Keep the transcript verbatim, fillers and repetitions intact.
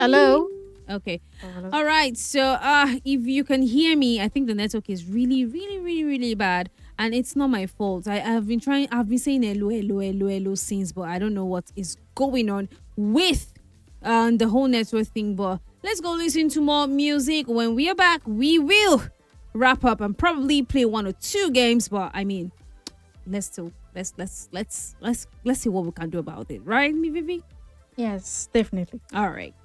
Hello. Okay. Oh, hello. All right. So, uh, if you can hear me, I think the network is really, really, really, really bad, and it's not my fault. I have been trying. I've been saying hello, hello, hello, hello since, but I don't know what is going on with um the whole network thing. But let's go listen to more music. When we are back, we will wrap up and probably play one or two games. But I mean, let's still let's let's let's let's let's see what we can do about it, right, me Vivi? Yes, definitely. All right.